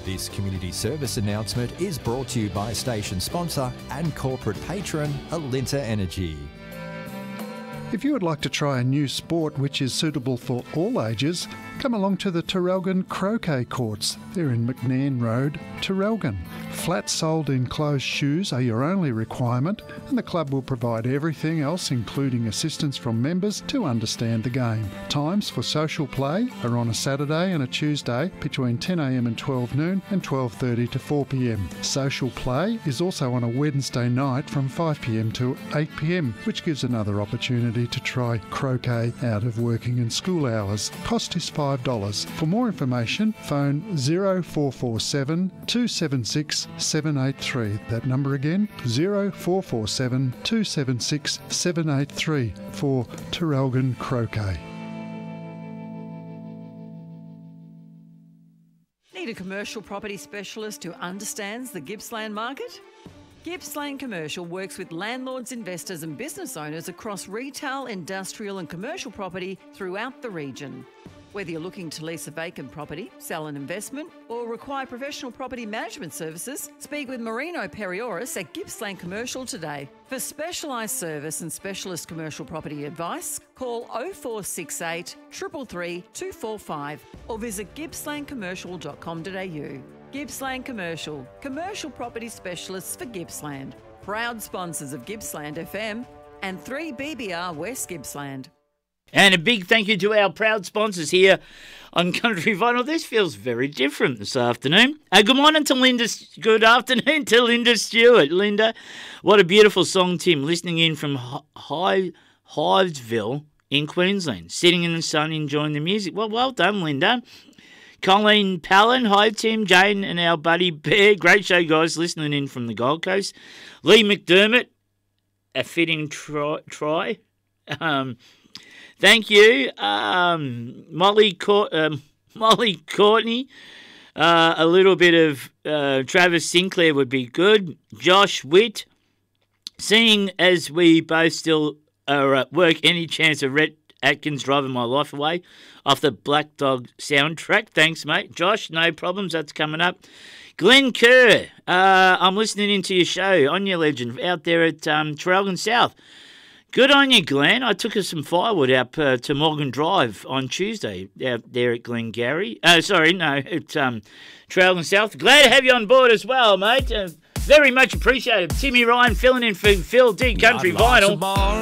This community service announcement is brought to you by station sponsor and corporate patron Alinta Energy. If you would like to try a new sport which is suitable for all ages, come along to the Traralgon Croquet Courts. They're in McNairn Road, Traralgon. Flat-soled enclosed shoes are your only requirement, and the club will provide everything else, including assistance from members, to understand the game. Times for social play are on a Saturday and a Tuesday between 10 a.m. and 12 noon and 12:30 to 4 p.m. Social play is also on a Wednesday night from 5 p.m. to 8 p.m, which gives another opportunity to try croquet out of working and school hours. Cost is $5. For more information, phone 0447 276 783. That number again, 0447 276 783 for Traralgon Croquet. Need a commercial property specialist who understands the Gippsland market? Gippsland Commercial works with landlords, investors and business owners across retail, industrial and commercial property throughout the region. Whether you're looking to lease a vacant property, sell an investment or require professional property management services, speak with Marino Perioris at Gippsland Commercial today. For specialised service and specialist commercial property advice, call 0468 333 245 or visit gippslandcommercial.com.au. Gippsland Commercial, commercial property specialists for Gippsland. Proud sponsors of Gippsland FM and 3BBR West Gippsland. And a big thank you to our proud sponsors here on Country Vinyl. This feels very different this afternoon. Good morning to Linda. Good afternoon to Linda Stewart. Linda, what a beautiful song, Tim. Listening in from Hivesville in Queensland. Sitting in the sun, enjoying the music. Well done, Linda. Colleen Palin, hi Tim, Jane and our buddy Bear. Great show, guys, listening in from the Gold Coast. Lee McDermott, a fitting try. Thank you. Molly Courtney, a little bit of Travis Sinclair would be good. Josh Witt, seeing as we both still are at work, any chance of Rhett Atkins driving my life away off the Black Dog soundtrack? Thanks, mate. Josh, no problems. That's coming up. Glenn Kerr, I'm listening into your show, On Your Legend, out there at Traralgon South. Good on you, Glenn. I took us some firewood out to Morgan Drive on Tuesday out there at Glengarry. At Traralgon South. Glad to have you on board as well, mate. Very much appreciated. Timmy Ryan filling in for Phil D. Country Vinyl.